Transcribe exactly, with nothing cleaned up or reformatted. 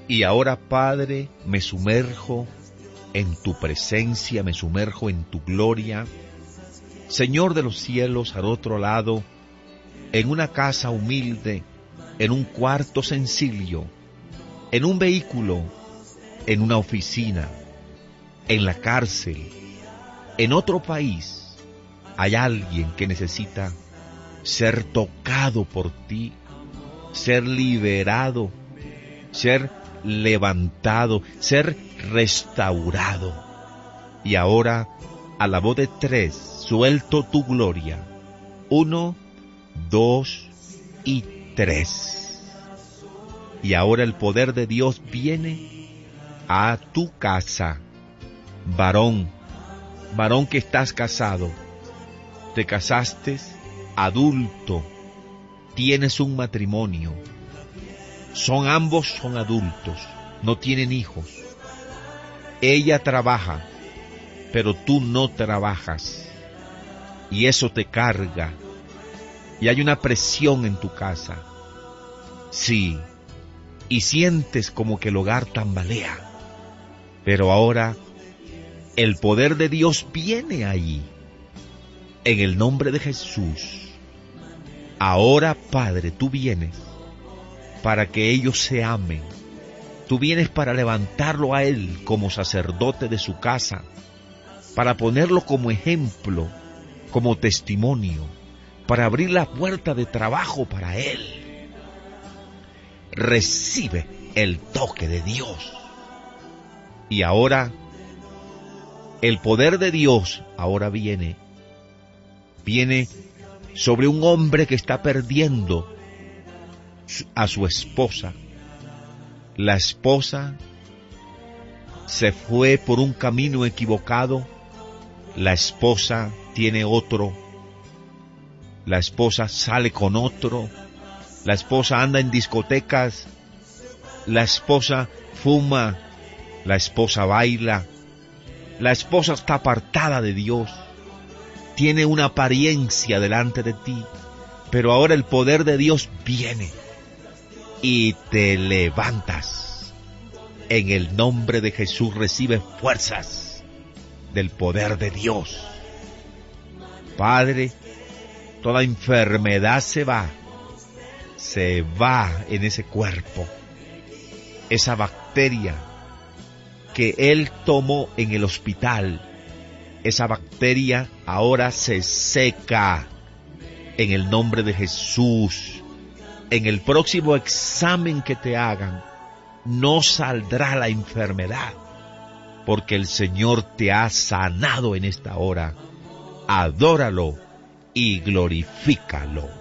Y ahora, Padre, me sumerjo en tu presencia, me sumerjo en tu gloria. Señor de los cielos, al otro lado, en una casa humilde, en un cuarto sencillo, en un vehículo, en una oficina, en la cárcel, en otro país, hay alguien que necesita ser tocado por ti, ser liberado, ser levantado, ser restaurado. Y ahora, a la voz de tres, suelto tu gloria. Uno, dos y tres. Y ahora el poder de Dios viene a tu casa. Varón, varón que estás casado, te casaste adulto, tienes un matrimonio, son ambos son adultos, no tienen hijos. Ella trabaja, pero tú no trabajas, y eso te carga, y hay una presión en tu casa. Sí, y sientes como que el hogar tambalea, pero ahora el poder de Dios viene ahí, en el nombre de Jesús. Ahora, Padre, tú vienes para que ellos se amen. Tú vienes para levantarlo a él como sacerdote de su casa, para ponerlo como ejemplo, como testimonio, para abrir la puerta de trabajo para él. Recibe el toque de Dios. Y ahora, el poder de Dios ahora viene, viene sobre un hombre que está perdiendo a su esposa. La esposa se fue por un camino equivocado, la esposa tiene otro, la esposa sale con otro, la esposa anda en discotecas, la esposa fuma, la esposa baila, la esposa está apartada de Dios, tiene una apariencia delante de ti, pero ahora el poder de Dios viene y te levantas. En el nombre de Jesús recibe fuerzas del poder de Dios. Padre, toda enfermedad se va, se va en ese cuerpo. Esa bacteria que Él tomó en el hospital, esa bacteria ahora se seca en el nombre de Jesús. En el próximo examen que te hagan, no saldrá la enfermedad, porque el Señor te ha sanado en esta hora. Adóralo y glorifícalo.